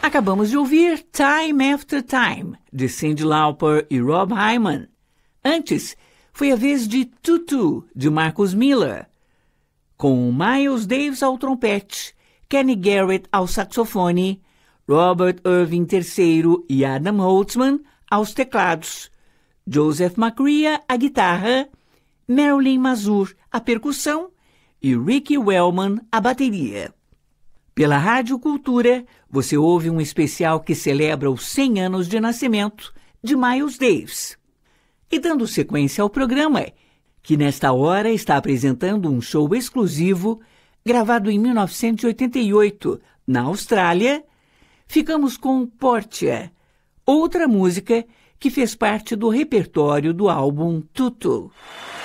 Acabamos de ouvir Time After Time, de Cyndi Lauper e Rob Hyman. Antes, foi a vez de Tutu, de Marcus Miller, com Miles Davis ao trompete, Kenny Garrett ao saxofone, Robert Irving III e Adam Holtzman aos teclados, Joseph McCrea à guitarra, Marilyn Mazur à percussão e Ricky Wellman à bateria. Pela Rádio Cultura, você ouve um especial que celebra os 100 anos de nascimento de Miles Davis. E dando sequência ao programa, que nesta hora está apresentando um show exclusivo gravado em 1988, na Austrália, ficamos com Portia, outra música que fez parte do repertório do álbum Tutu.